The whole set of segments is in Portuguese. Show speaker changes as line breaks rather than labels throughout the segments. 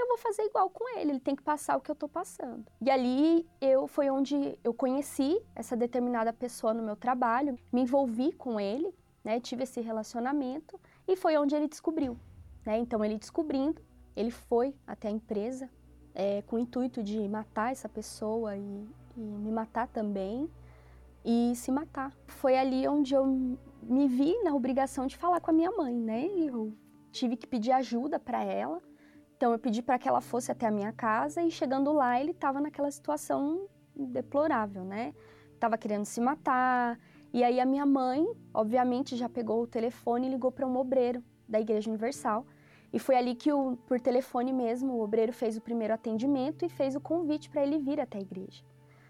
eu vou fazer igual com ele tem que passar o que eu tô passando. E ali foi onde eu conheci essa determinada pessoa no meu trabalho, me envolvi com ele, né, tive esse relacionamento e foi onde ele descobriu, né, então ele descobrindo, ele foi até a empresa com o intuito de matar essa pessoa e me matar também e se matar. Foi ali onde eu me vi na obrigação de falar com a minha mãe, né, e eu tive que pedir ajuda para ela. Então eu pedi para que ela fosse até a minha casa e chegando lá ele estava naquela situação deplorável, né? Tava querendo se matar. E aí a minha mãe, obviamente, já pegou o telefone e ligou para um obreiro da Igreja Universal. E foi ali que, por telefone mesmo, o obreiro fez o primeiro atendimento e fez o convite para ele vir até a igreja.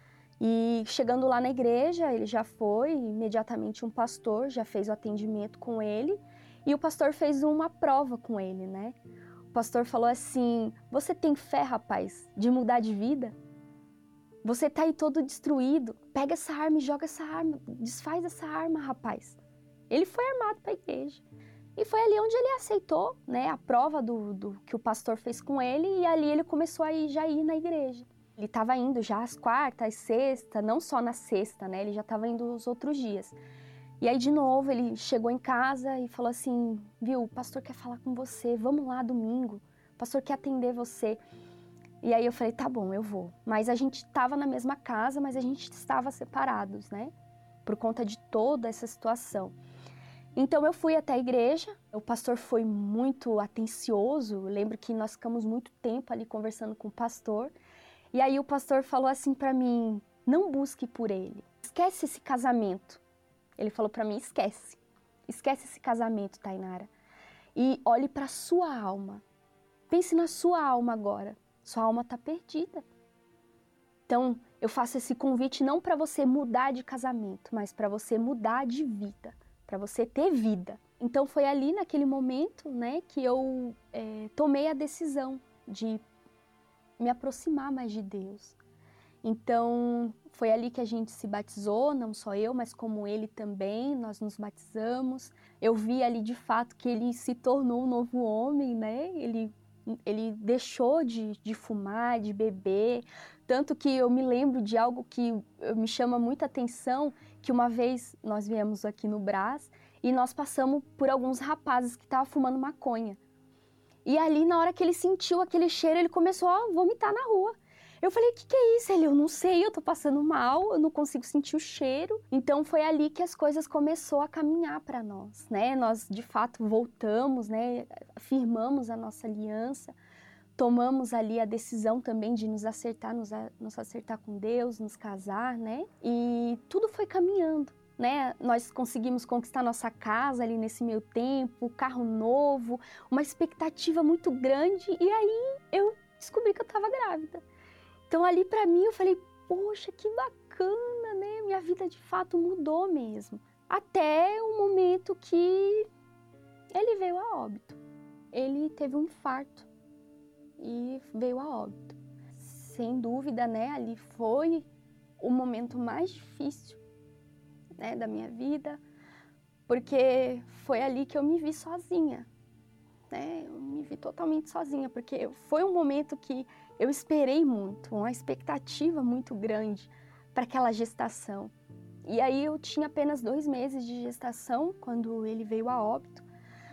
E chegando lá na igreja, ele já foi, imediatamente um pastor já fez o atendimento com ele. E o pastor fez uma prova com ele, né? O pastor falou assim: você tem fé, rapaz, de mudar de vida? Você tá aí todo destruído, pega essa arma e joga essa arma, desfaz essa arma, rapaz. Ele foi armado para a igreja. E foi ali onde ele aceitou, né, a prova do que o pastor fez com ele, e ali ele começou a ir na igreja. Ele estava indo já às quartas, às sextas, não só na sexta, né, ele já estava indo os outros dias. E aí, de novo, ele chegou em casa e falou assim: viu, o pastor quer falar com você, vamos lá domingo, o pastor quer atender você. E aí eu falei: tá bom, eu vou. Mas a gente estava na mesma casa, mas a gente estava separados, né, por conta de toda essa situação. Então eu fui até a igreja, o pastor foi muito atencioso, eu lembro que nós ficamos muito tempo ali conversando com o pastor. E aí o pastor falou assim para mim: não busque por ele, esquece esse casamento. Ele falou para mim: esquece esse casamento, Tainara, e olhe para sua alma, pense na sua alma agora, sua alma está perdida. Então eu faço esse convite não para você mudar de casamento, mas para você mudar de vida, para você ter vida. Então foi ali naquele momento, né, que eu tomei a decisão de me aproximar mais de Deus. Então foi ali que a gente se batizou, não só eu, mas como ele também, nós nos batizamos. Eu vi ali de fato que ele se tornou um novo homem, né? Ele deixou de fumar, de beber, tanto que eu me lembro de algo que me chama muita atenção, que uma vez nós viemos aqui no Brás e nós passamos por alguns rapazes que estavam fumando maconha. E ali, na hora que ele sentiu aquele cheiro, ele começou a vomitar na rua. Eu falei: o que é isso? Ele: eu não sei, eu tô passando mal, eu não consigo sentir o cheiro. Então foi ali que as coisas começaram a caminhar para nós, né? Nós, de fato, voltamos, né? Firmamos a nossa aliança, tomamos ali a decisão também de nos acertar com Deus, nos casar, né? E tudo foi caminhando, né? Nós conseguimos conquistar nossa casa ali nesse meio tempo, carro novo, uma expectativa muito grande, e aí eu descobri que eu estava grávida. Então ali para mim eu falei: poxa, que bacana, né? Minha vida de fato mudou mesmo. Até o momento que ele veio a óbito. Ele teve um infarto e veio a óbito. Sem dúvida, né? Ali foi o momento mais difícil, né, da minha vida, porque foi ali que eu me vi sozinha, né? Eu me vi totalmente sozinha, porque foi um momento que eu esperei muito, uma expectativa muito grande para aquela gestação. E aí eu tinha apenas 2 meses de gestação quando ele veio a óbito.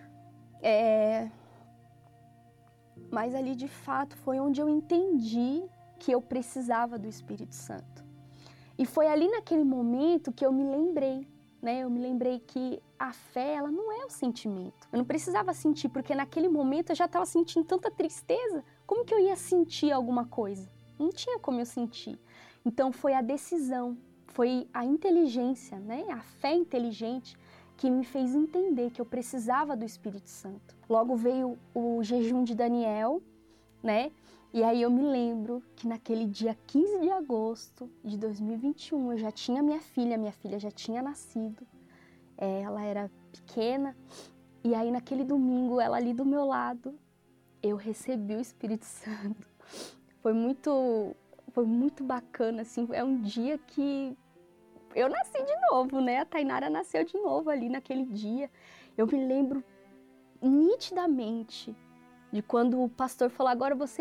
Mas ali de fato foi onde eu entendi que eu precisava do Espírito Santo. E foi ali naquele momento que eu me lembrei, né? Eu me lembrei que a fé, ela não é o sentimento. Eu não precisava sentir, porque naquele momento eu já estava sentindo tanta tristeza. Como que eu ia sentir alguma coisa? Não tinha como eu sentir. Então foi a decisão, foi a inteligência, né? A fé inteligente que me fez entender que eu precisava do Espírito Santo. Logo veio o jejum de Daniel, né? E aí eu me lembro que naquele dia 15 de agosto de 2021 eu já tinha minha filha já tinha nascido, ela era pequena, e aí naquele domingo, ela ali do meu lado, eu recebi o Espírito Santo. Foi muito bacana, assim, é um dia que eu nasci de novo, né? A Tainara nasceu de novo ali naquele dia. Eu me lembro nitidamente de quando o pastor falou: agora você